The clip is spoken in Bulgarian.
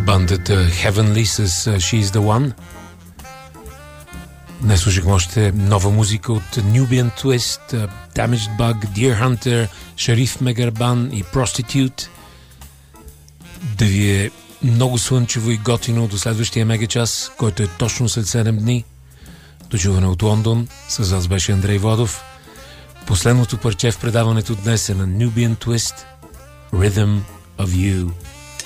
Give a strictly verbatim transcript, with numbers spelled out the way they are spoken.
Бандата Heavenly с She's the One. Днес слушахме още нова музика от Nubian Twist, Damaged Bug, Deer Hunter, Шариф Мегарбан и Prostitute. Да ви е много слънчево и готино до следващия мегачас, който е точно след седем дни. Дочуване от Лондон. С вас беше Андрей Водов. Последното парче в предаването днес е на Nubian Twist, Rhythm of You.